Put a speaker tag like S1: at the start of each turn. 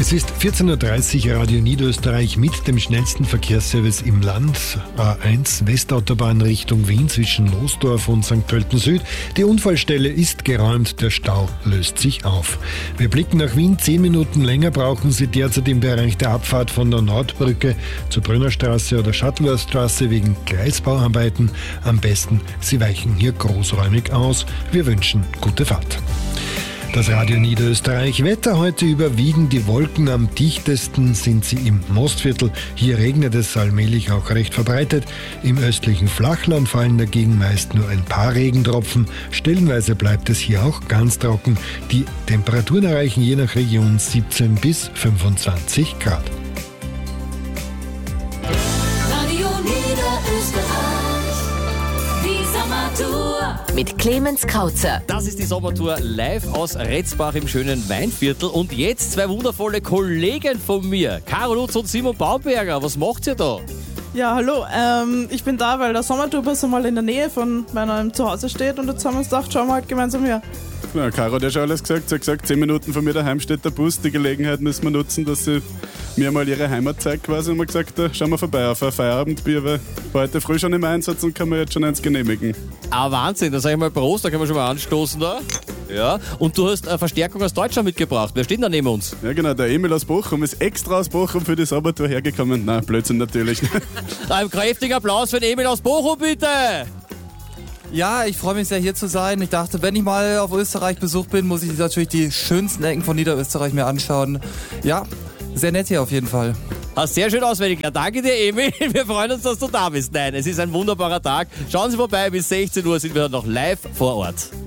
S1: Es ist 14.30 Uhr, Radio Niederösterreich mit dem schnellsten Verkehrsservice im Land. A1 Westautobahn Richtung Wien zwischen Losdorf und St. Pölten Süd. Die Unfallstelle ist geräumt, der Stau löst sich auf. Wir blicken nach Wien. 10 Minuten länger brauchen Sie derzeit im Bereich der Abfahrt von der Nordbrücke zur Brünnerstraße oder Shuttleworthstraße wegen Gleisbauarbeiten. Am besten, Sie weichen hier großräumig aus. Wir wünschen gute Fahrt. Das Radio Niederösterreich. Wetter heute überwiegend die Wolken. Am dichtesten sind sie im Mostviertel. Hier regnet es allmählich auch recht verbreitet. Im östlichen Flachland fallen dagegen meist nur ein paar Regentropfen. Stellenweise bleibt es hier auch ganz trocken. Die Temperaturen erreichen je nach Region 17 bis 25 Grad.
S2: Radio Niederösterreich, die Sommertour.
S3: Mit Clemens Krauzer.
S4: Das ist die Sommertour live aus Retzbach im schönen Weinviertel. Und jetzt zwei wundervolle Kollegen von mir. Caro Lutz und Simon Baumberger. Was macht ihr da?
S5: Ja, hallo. Ich bin da, weil der Sommertourbus einmal in der Nähe von meinem Zuhause steht und jetzt haben wir uns gedacht, schauen wir halt gemeinsam her.
S6: Ja, Caro hat ja schon alles gesagt. Sie hat gesagt, 10 Minuten von mir daheim steht der Bus. Die Gelegenheit müssen wir nutzen, dass sie mir mal ihre Heimat zeigt quasi. Und wir gesagt, da schauen wir vorbei auf ein Feierabendbier, weil heute früh schon im Einsatz und kann man jetzt schon eins genehmigen.
S4: Ah, Wahnsinn. Da sag ich mal Prost, da können wir schon mal anstoßen da. Ja, und du hast eine Verstärkung aus Deutschland mitgebracht. Wer steht da neben uns?
S6: Ja genau, der Emil aus Bochum ist extra aus Bochum für die Sommertour hergekommen. Nein, Blödsinn natürlich.
S4: Einen kräftigen Applaus für den Emil aus Bochum, bitte!
S7: Ja, ich freue mich sehr, hier zu sein. Ich dachte, wenn ich mal auf Österreich Besuch bin, muss ich natürlich die schönsten Ecken von Niederösterreich mir anschauen. Ja, sehr nett hier auf jeden Fall.
S4: Hast sehr schön auswendig. Ja, danke dir, Emil. Wir freuen uns, dass du da bist. Nein, es ist ein wunderbarer Tag. Schauen Sie vorbei, bis 16 Uhr sind wir dann noch live vor Ort.